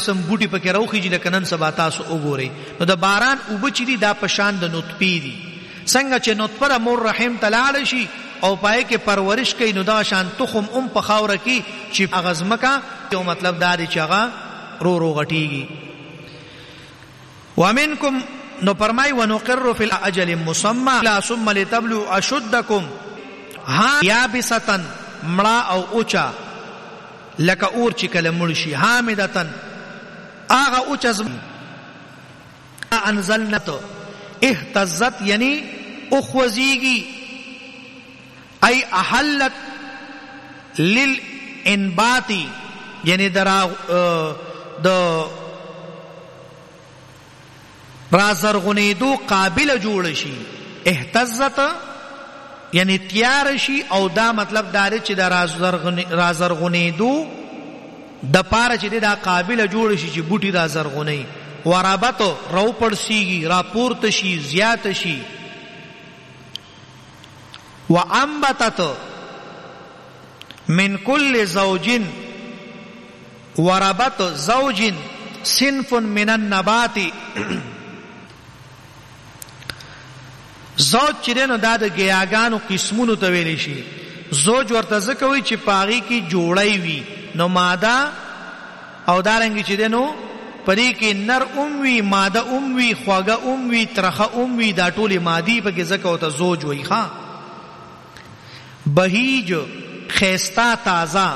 سم بوټي پکې راوخیږي لکه نن سبا تاسو وګورئ. نو د باران اوبه چې دي دا په شان د نطفې دي. څنګه چې نطفه مور رحم ته لاړ شي او پای کې پرورش کوي، نو دا شان تخم په خاوره کې چې هغه ځمکه، یو مطلب دا دی چې هغه رو رو غټیږي. ومنکم نو فرمای ونقر فی الاجل مسمى لا ثم لتبلغوا اشدکم ها یابستن مړه او اوچا لکه اور چې کله مړ شي، حامدتن هغه اوچا انزلنت اهتزت یعنی اخوزیگی ای احلت للانباتی یعنی د رازرغنیدو قابل جوړ شي. اهتزت یعنی تیار شي او دا مطلب داره چې دا رازرغنیدو د پاره چې دا قابل جوړ شي چې بوټي رازرغنی. ورابط رو پړسیږي، را پورته شي، زیات شي. وانبتت من كل زوج وربط زوج صنف من النبات. زوج چې نو دا د گیاګانو قسمونو ته ویل شي. زوج ورته ځکه وي چې پاغي کې جوړی وي، نو ماده او دارنګ چې نو پدې کې نر وي، ماده وي، خواږه وي، ترخه وي، دا ټول مادي په کې ځکه او ته زوج وي. ښا بهیج خيستا تازه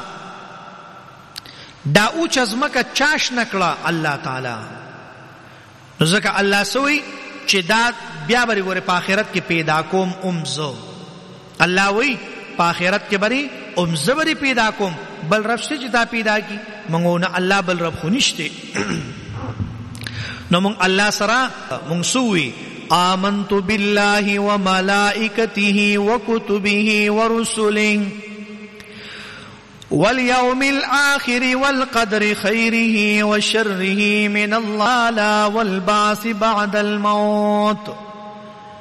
دا اوچ ازمکه چاش نکړه الله تعالی. ځکه الله سوی چې دا بیا بری ګوره په آخرت کې پیدا کوم امزو. الله وی په آخرت کې بری امزو بری پیدا کوم، بل رب سے چې دا پیدا کی منګو نه الله بل رب خو نشته. نو مونږ الله سره مونږ سوی آمنت بالله وملائكته وكتبه ورسله واليوم الآخر والقدر خيره وشره من الله والبعث بعد الموت.